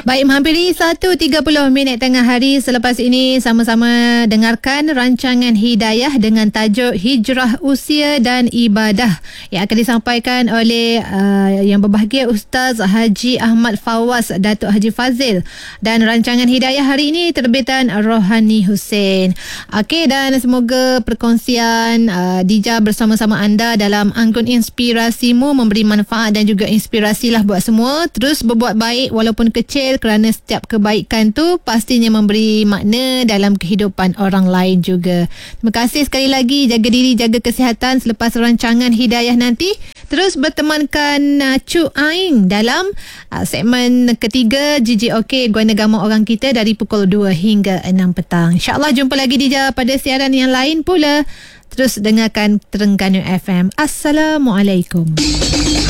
Baik, menghampiri 1.30 tengah hari. Selepas ini sama-sama dengarkan rancangan Hidayah dengan tajuk Hijrah Usia dan Ibadah yang akan disampaikan oleh yang berbahagia Ustaz Haji Ahmad Fawaz Datuk Haji Fazil, dan rancangan Hidayah hari ini terbitan Rohani Hussein. Okey, dan semoga perkongsian Dija bersama-sama anda dalam Anggun Inspirasimu memberi manfaat dan juga inspirasilah buat semua. Terus berbuat baik walaupun kecil, kerana setiap kebaikan tu pastinya memberi makna dalam kehidupan orang lain juga. Terima kasih sekali lagi. Jaga diri, jaga kesihatan. Selepas rancangan Hidayah nanti, terus bertemankan Cu Aing dalam segmen ketiga GGOK Guan Agama Orang Kita dari pukul 2 hingga 6 petang. InsyaAllah jumpa lagi Dija pada siaran yang lain pula. Terus dengarkan Terengganu FM. Assalamualaikum.